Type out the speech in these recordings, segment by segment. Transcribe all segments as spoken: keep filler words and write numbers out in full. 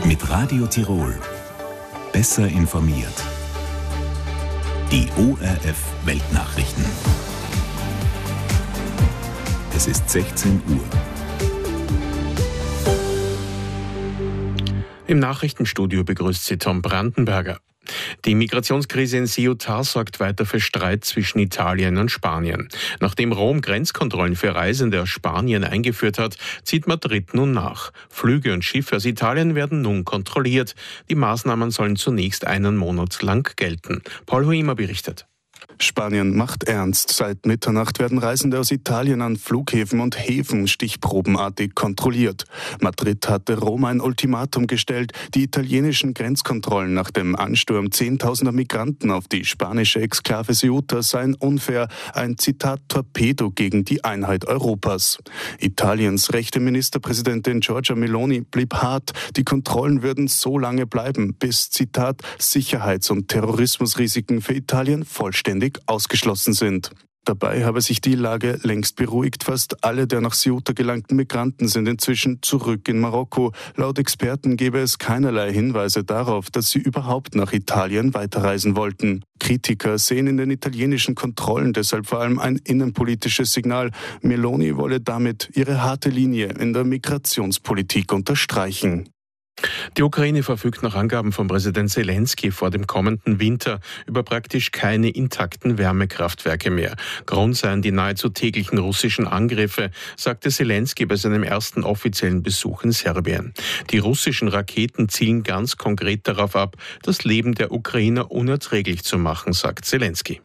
Mit Radio Tirol. Besser informiert. Die O R F Weltnachrichten. Es ist sechzehn Uhr. Im Nachrichtenstudio begrüßt Sie Tom Brandenberger. Die Migrationskrise in Ceuta sorgt weiter für Streit zwischen Italien und Spanien. Nachdem Rom Grenzkontrollen für Reisende aus Spanien eingeführt hat, zieht Madrid nun nach. Flüge und Schiffe aus Italien werden nun kontrolliert. Die Maßnahmen sollen zunächst einen Monat lang gelten. Paul Huima berichtet. Spanien macht ernst. Seit Mitternacht werden Reisende aus Italien an Flughäfen und Häfen stichprobenartig kontrolliert. Madrid hatte Rom ein Ultimatum gestellt. Die italienischen Grenzkontrollen nach dem Ansturm zehntausender Migranten auf die spanische Exklave Ceuta seien unfair, ein Zitat Torpedo gegen die Einheit Europas. Italiens rechte Ministerpräsidentin Giorgia Meloni blieb hart. Die Kontrollen würden so lange bleiben, bis, Zitat, Sicherheits- und Terrorismusrisiken für Italien vollständig ausgeschlossen sind. Dabei habe sich die Lage längst beruhigt. Fast alle der nach Ceuta gelangten Migranten sind inzwischen zurück in Marokko. Laut Experten gebe es keinerlei Hinweise darauf, dass sie überhaupt nach Italien weiterreisen wollten. Kritiker sehen in den italienischen Kontrollen deshalb vor allem ein innenpolitisches Signal. Meloni wolle damit ihre harte Linie in der Migrationspolitik unterstreichen. Die Ukraine verfügt nach Angaben von Präsident Zelensky vor dem kommenden Winter über praktisch keine intakten Wärmekraftwerke mehr. Grund seien die nahezu täglichen russischen Angriffe, sagte Zelensky bei seinem ersten offiziellen Besuch in Serbien. Die russischen Raketen zielen ganz konkret darauf ab, das Leben der Ukrainer unerträglich zu machen, sagt Zelensky.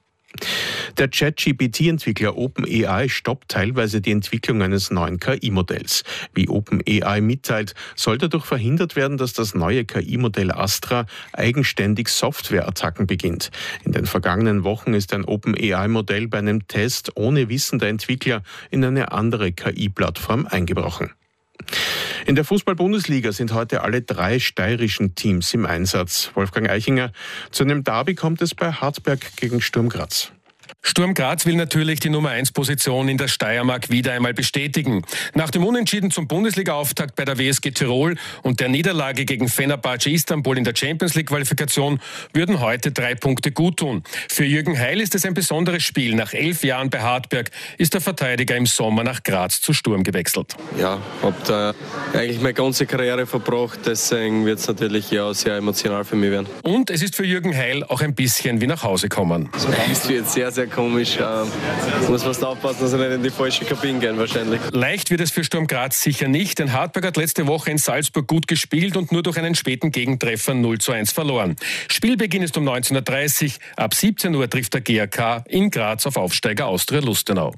Der Chat G P T-Entwickler OpenAI stoppt teilweise die Entwicklung eines neuen K I-Modells. Wie OpenAI mitteilt, soll dadurch verhindert werden, dass das neue K I-Modell Astra eigenständig Softwareattacken beginnt. In den vergangenen Wochen ist ein OpenAI-Modell bei einem Test ohne Wissen der Entwickler in eine andere K I-Plattform eingebrochen. In der Fußball-Bundesliga sind heute alle drei steirischen Teams im Einsatz. Wolfgang Eichinger, zu einem Derby kommt es bei Hartberg gegen Sturm Graz. Sturm Graz will natürlich die Nummer eins Position in der Steiermark wieder einmal bestätigen. Nach dem Unentschieden zum Bundesliga-Auftakt bei der W S G Tirol und der Niederlage gegen Fenerbahce Istanbul in der Champions-League-Qualifikation würden heute drei Punkte guttun. Für Jürgen Heil ist es ein besonderes Spiel. Nach elf Jahren bei Hartberg ist der Verteidiger im Sommer nach Graz zu Sturm gewechselt. Ja, habe da eigentlich meine ganze Karriere verbracht, deswegen wird es natürlich ja sehr emotional für mich werden. Und es ist für Jürgen Heil auch ein bisschen wie nach Hause kommen. Es wird sehr, sehr komisch. Ähm, muss fast aufpassen, dass wir nicht in die falsche Kabine gehen wahrscheinlich. Leicht wird es für Sturm Graz sicher nicht, denn Hartberg hat letzte Woche in Salzburg gut gespielt und nur durch einen späten Gegentreffer null zu eins verloren. Spielbeginn ist um neunzehn Uhr dreißig. Ab siebzehn Uhr trifft der G A K in Graz auf Aufsteiger Austria Lustenau.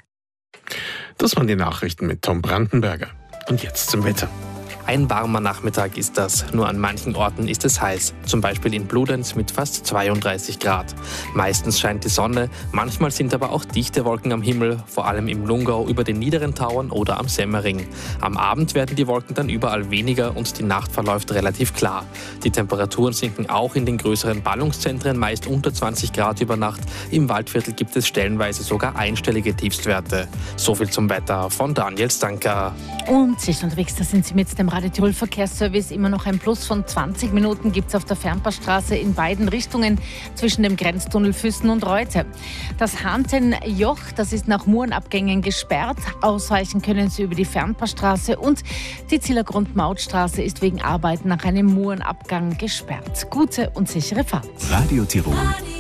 Das waren die Nachrichten mit Tom Brandenberger. Und jetzt zum Wetter. Ein warmer Nachmittag ist das. Nur an manchen Orten ist es heiß. Zum Beispiel in Bludenz mit fast zweiunddreißig Grad. Meistens scheint die Sonne, manchmal sind aber auch dichte Wolken am Himmel, vor allem im Lungau über den niederen Tauern oder am Semmering. Am Abend werden die Wolken dann überall weniger und die Nacht verläuft relativ klar. Die Temperaturen sinken auch in den größeren Ballungszentren meist unter zwanzig Grad über Nacht. Im Waldviertel gibt es stellenweise sogar einstellige Tiefstwerte. So viel zum Wetter von Daniel Stanker. Und Sie sind unterwegs, da sind Sie mit dem Radio Tirol Verkehrsservice. Immer noch ein Plus von zwanzig Minuten gibt es auf der Fernpassstraße in beiden Richtungen zwischen dem Grenztunnel Füssen und Reute. Das Hahntenjoch, das ist nach Murenabgängen gesperrt. Ausweichen können Sie über die Fernpassstraße und die Zillergrund-Mautstraße ist wegen Arbeiten nach einem Murenabgang gesperrt. Gute und sichere Fahrt. Radio Tirol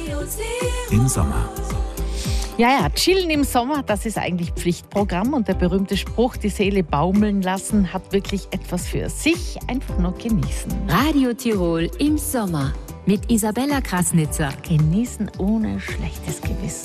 im Sommer. Ja, ja, chillen im Sommer, das ist eigentlich Pflichtprogramm und der berühmte Spruch, die Seele baumeln lassen, hat wirklich etwas für sich. Einfach nur genießen. Radio Tirol im Sommer mit Isabella Krasnitzer. Genießen ohne schlechtes Gewissen.